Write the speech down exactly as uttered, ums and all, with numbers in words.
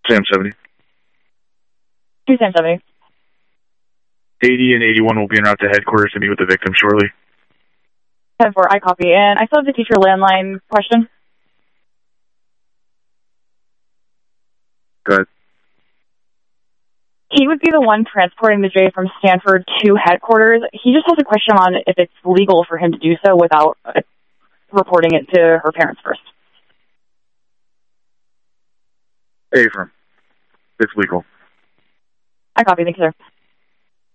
Sam seventy. Two Sam seventy. eighty and eighty-one will be en route to headquarters to meet with the victim shortly. ten four, I copy. And I still have the teacher landline question. Go ahead. He would be the one transporting the J from Stanford to headquarters. He just has a question on if it's legal for him to do so without uh, reporting it to her parents first. Affirm. It's legal. I copy. Thank you, sir.